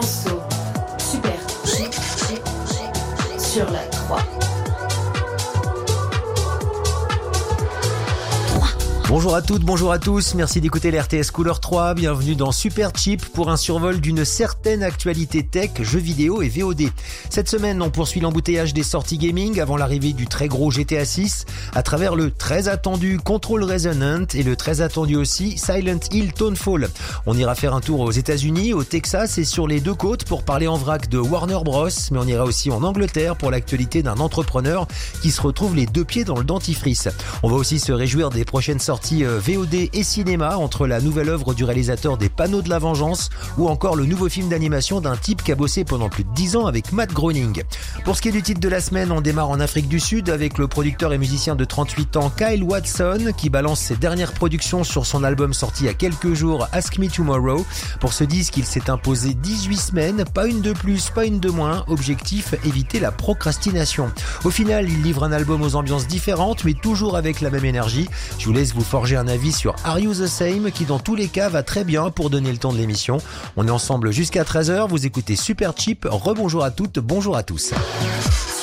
Tiesto, super chic, sur la 3. Bonjour à toutes, bonjour à tous, merci d'écouter l'RTS Couleur 3, bienvenue dans Super Cheap pour un survol d'une certaine actualité tech, jeux vidéo et VOD. Cette semaine, on poursuit l'embouteillage des sorties gaming avant l'arrivée du très gros GTA 6 à travers le très attendu Control Resonant et le très attendu aussi Silent Hill Tonefall. On ira faire un tour aux États-Unis, au Texas et sur les deux côtes pour parler en vrac de Warner Bros, mais on ira aussi en Angleterre pour l'actualité d'un entrepreneur qui se retrouve les deux pieds dans le dentifrice. On va aussi se réjouir des prochaines sorties VOD et cinéma entre la nouvelle œuvre du réalisateur des Panneaux de la Vengeance ou encore le nouveau film d'animation d'un type qui a bossé pendant plus de 10 ans avec Matt Groening. Pour ce qui est du titre de la semaine, on démarre en Afrique du Sud avec le producteur et musicien de 38 ans Kyle Watson qui balance ses dernières productions sur son album sorti il y a quelques jours Ask Me Tomorrow. Pour ce disque, il s'est imposé 18 semaines, pas une de plus, pas une de moins, objectif éviter la procrastination. Au final, il livre un album aux ambiances différentes mais toujours avec la même énergie. Je vous laisse vous forger un avis sur Are You The Same qui dans tous les cas va très bien pour donner le temps de l'émission. On est ensemble jusqu'à 13h, vous écoutez Super Cheap, rebonjour à toutes, bonjour à tous.